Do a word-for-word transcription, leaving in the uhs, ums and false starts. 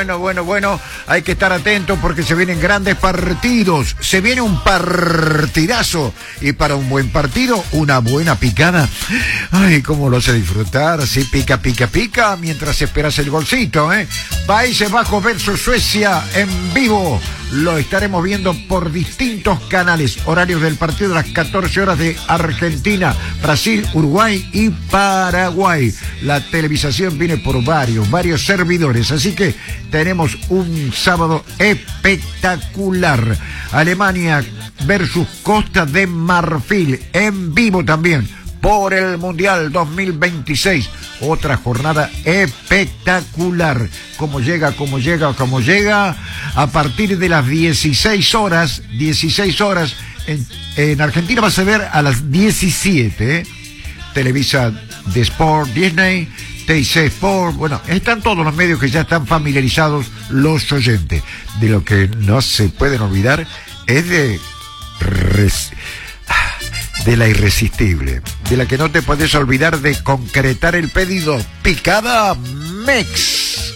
bueno, bueno, bueno. Hay que estar atentos porque se vienen grandes partidos. Se viene un partidazo. Y para un buen partido, una buena picada. Ay, cómo lo hace disfrutar. Así pica, pica, pica. Mientras esperas el golcito, ¿eh? Países Bajos versus Suecia en vivo. Lo estaremos viendo por distintos canales. Horarios del partido a las catorce horas de Argentina, Brasil, Uruguay y Paraguay. La televisación viene por varios, varios servidores. Así que tenemos un sábado espectacular. Alemania versus Costa de Marfil en vivo también por el Mundial dos mil veintiséis. Otra jornada espectacular. Como llega, como llega, como llega. A partir de las dieciséis horas, dieciséis horas, en, en Argentina va a ser ver a las diecisiete. ¿eh? Televisa de Sport, Disney, T I C Sport. Bueno, están todos los medios que ya están familiarizados los oyentes. De lo que no se pueden olvidar es de... Res... de la irresistible, de la que no te puedes olvidar de concretar el pedido, Picada Mex.